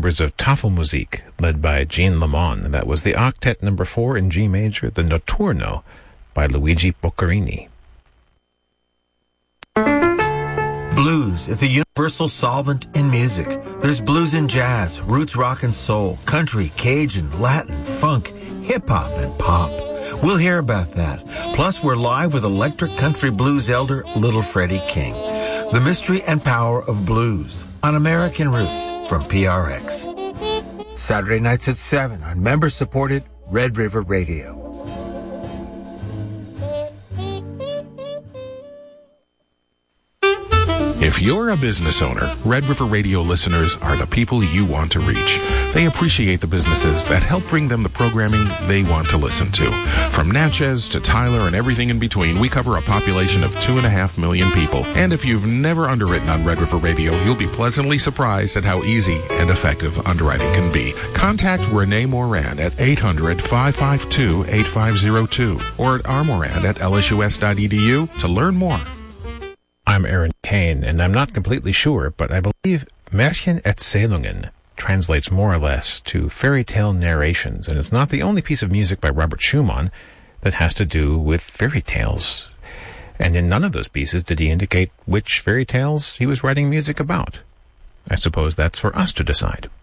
members of Tafelmusik, led by Jean Lemon. That was the Octet number 4 in G major, the Notturno, by Luigi Boccherini. Blues is a universal solvent in music. There's blues in jazz, roots rock and soul, country, Cajun, Latin, funk, hip-hop, and pop. We'll hear about that. Plus, we're live with electric country blues elder Little Freddie King. The Mystery and Power of Blues on American Roots from PRX. Saturday nights at 7 on member-supported Red River Radio. If you're a business owner, Red River Radio listeners are the people you want to reach. They appreciate the businesses that help bring them the programming they want to listen to. From Natchez to Tyler and everything in between, we cover a population of 2.5 million people. And if you've never underwritten on Red River Radio, you'll be pleasantly surprised at how easy and effective underwriting can be. Contact Renee Moran at 800-552-8502 or at rmoran@lsus.edu to learn more. I'm Aaron Kane, and I'm not completely sure, but I believe Märchenerzählungen translates more or less to fairy tale narrations, and it's not the only piece of music by Robert Schumann that has to do with fairy tales. And in none of those pieces did he indicate which fairy tales he was writing music about. I suppose that's for us to decide.